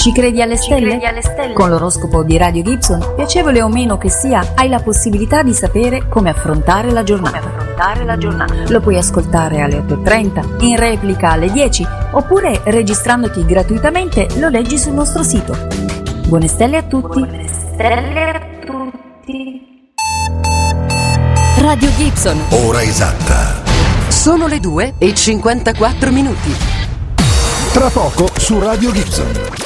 Ci credi alle stelle? Con l'oroscopo di Radio Gibson, piacevole o meno che sia, hai la possibilità di sapere come affrontare la giornata. Lo puoi ascoltare alle 8:30, in replica alle 10, oppure registrandoti gratuitamente lo leggi sul nostro sito. Buone stelle a tutti! Radio Gibson. Ora esatta. Sono le 2:54. Tra poco su Radio Gibson.